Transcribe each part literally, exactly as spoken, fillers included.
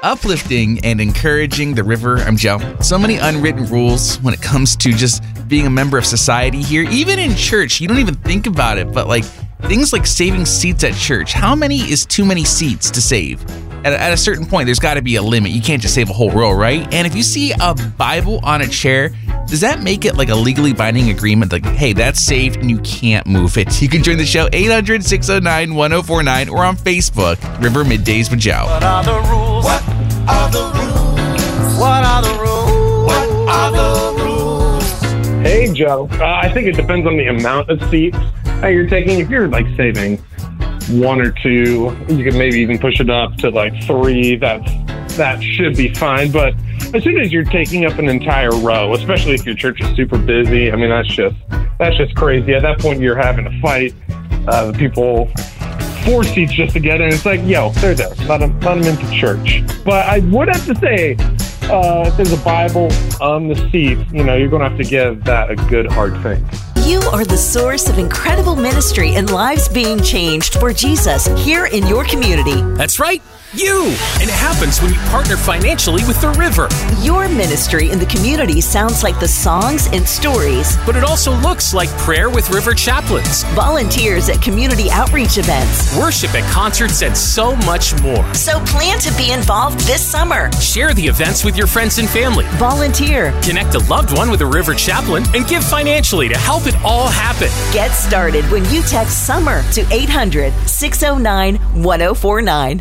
uplifting and encouraging the River. I'm Joe. So many unwritten rules when it comes to just being a member of society here. Even in church, you don't even think about it, but like things like saving seats at church. How many is too many seats to save? At, at a certain point, there's got to be a limit. You can't just save a whole row, right? And if you see a Bible on a chair, does that make it like a legally binding agreement? Like, hey, that's saved and you can't move it. You can join the show eight hundred, six oh nine, one oh four nine or on Facebook, River Middays with Joe. What are the rules? What are the rules? What are the rules? What are the rules? Hey, Joe. Uh, I think it depends on the amount of seats that you're taking. If you're like saving one or two, you can maybe even push it up to like three. That's that should be fine. But as soon as you're taking up an entire row, especially if your church is super busy, I mean, that's just that's just crazy. At that point, you're having a fight. Uh, people four seats just to get in. It's like, yo, they're there. Let them, let them into church. But I would have to say, uh, if there's a Bible on the seat, you know, you're going to have to give that a good hard think. You are the source of incredible ministry and lives being changed for Jesus here in your community. That's right, you! And it happens when you partner financially with the River. Your ministry in the community sounds like the songs and stories. But it also looks like prayer with River chaplains, volunteers at community outreach events, worship at concerts, and so much more. So plan to be involved this summer. Share the events with your friends and family. Volunteer. Connect a loved one with a River chaplain and give financially to help it all happen. Get started when you text SUMMER to eight hundred, six oh nine, one oh four nine.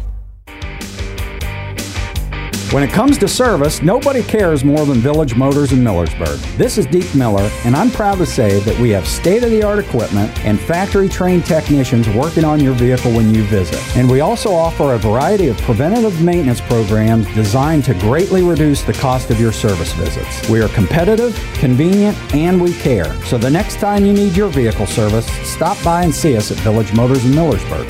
When it comes to service, nobody cares more than Village Motors in Millersburg. This is Deke Miller, and I'm proud to say that we have state-of-the-art equipment and factory-trained technicians working on your vehicle when you visit. And we also offer a variety of preventative maintenance programs designed to greatly reduce the cost of your service visits. We are competitive, convenient, and we care. So the next time you need your vehicle service, stop by and see us at Village Motors in Millersburg.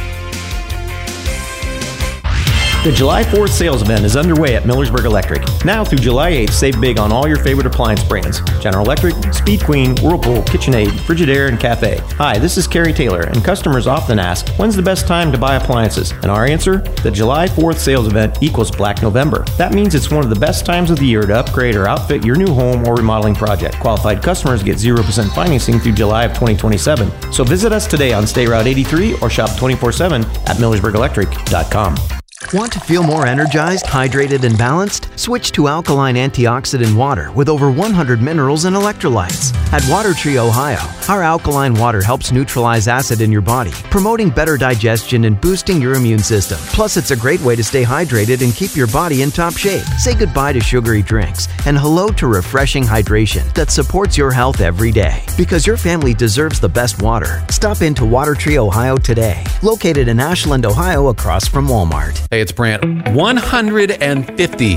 The July fourth sales event is underway at Millersburg Electric. Now through July eighth, save big on all your favorite appliance brands. General Electric, Speed Queen, Whirlpool, KitchenAid, Frigidaire, and Cafe. Hi, this is Kerry Taylor, and customers often ask, when's the best time to buy appliances? And our answer? The July fourth sales event equals Black November. That means it's one of the best times of the year to upgrade or outfit your new home or remodeling project. Qualified customers get zero percent financing through July of twenty twenty-seven. So visit us today on State Route eighty-three or shop twenty-four seven at millersburg electric dot com. Want to feel more energized, hydrated, and balanced? Switch to alkaline antioxidant water with over one hundred minerals and electrolytes. At Water Tree Ohio, our alkaline water helps neutralize acid in your body, promoting better digestion and boosting your immune system. Plus, it's a great way to stay hydrated and keep your body in top shape. Say goodbye to sugary drinks and hello to refreshing hydration that supports your health every day. Because your family deserves the best water. Stop into Water Tree Ohio today. Located in Ashland, Ohio, across from Walmart. Hey, it's Brant. one hundred fifty.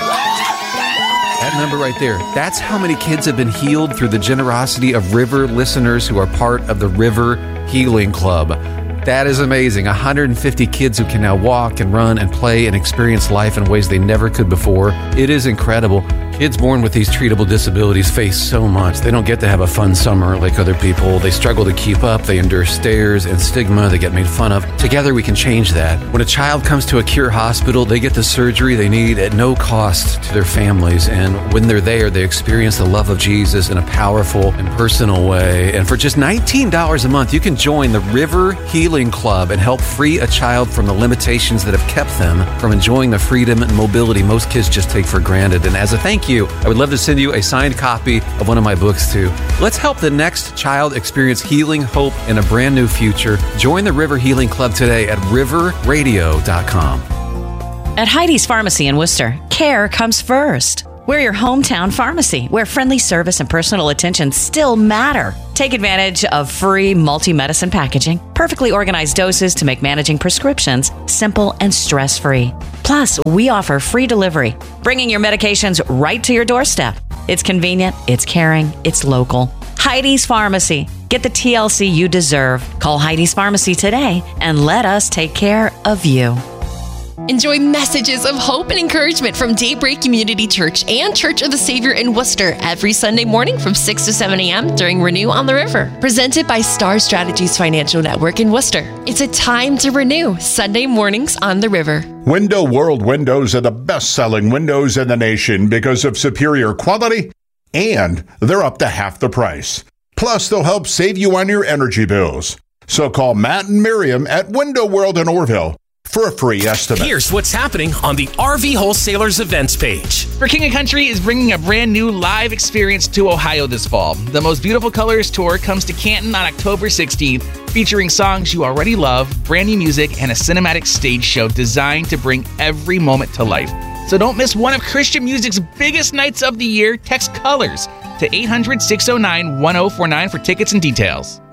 That number right there, that's how many kids have been healed through the generosity of River listeners who are part of the River Healing Club. That is amazing. one hundred fifty kids who can now walk and run and play and experience life in ways they never could before. It is incredible. Kids born with these treatable disabilities face so much. They don't get to have a fun summer like other people. They struggle to keep up. They endure stares and stigma. They get made fun of. Together we can change that. When a child comes to a Cure hospital, they get the surgery they need at no cost to their families. And when they're there, they experience the love of Jesus in a powerful and personal way. And for just nineteen dollars a month, you can join the River Healing Club and help free a child from the limitations that have kept them from enjoying the freedom and mobility most kids just take for granted. And as a thank you, I would love to send you a signed copy of one of my books too. Let's help the next child experience healing, hope, and a brand new future. Join the River Healing Club today at river radio dot com. At Heidi's Pharmacy in Worcester, care comes first. We're your hometown pharmacy, where friendly service and personal attention still matter. Take advantage of free multi-medicine packaging, perfectly organized doses to make managing prescriptions simple and stress-free. Plus, we offer free delivery, bringing your medications right to your doorstep. It's convenient, it's caring, it's local. Heidi's Pharmacy. Get the T L C you deserve. Call Heidi's Pharmacy today and let us take care of you. Enjoy messages of hope and encouragement from Daybreak Community Church and Church of the Savior in Worcester every Sunday morning from six to seven a.m. during Renew on the River. Presented by Star Strategies Financial Network in Worcester. It's a time to renew. Sunday mornings on the River. Window World windows are the best-selling windows in the nation because of superior quality, and they're up to half the price. Plus, they'll help save you on your energy bills. So call Matt and Miriam at Window World in Orville for a free estimate. Here's what's happening on the R V Wholesalers events page. For King of Country is bringing a brand new live experience to Ohio this fall. The Most Beautiful Colors Tour comes to Canton on October sixteenth, featuring songs you already love, brand new music, and a cinematic stage show designed to bring every moment to life. So don't miss one of Christian music's biggest nights of the year. Text COLORS to eight hundred, six oh nine, one oh four nine for tickets and details.